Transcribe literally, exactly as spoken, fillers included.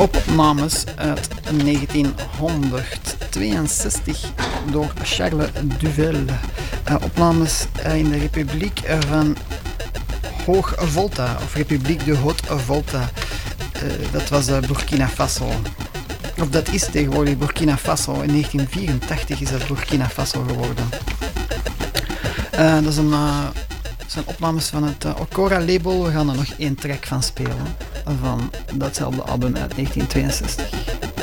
Opnames uit negentienhonderdtweeënzestig door Charles Duvel. Uh, opnames uh, in de Republiek van Hoog-Volta, of Republiek de Haute-Volta. Uh, dat was uh, Burkina Faso. Of dat is tegenwoordig Burkina Faso. In negentien vierentachtig is dat Burkina Faso geworden. Uh, dat is een, uh, zijn opnames van het uh, Okora-label. We gaan er nog één track van spelen. Van datzelfde album uit negentien tweeënzestig.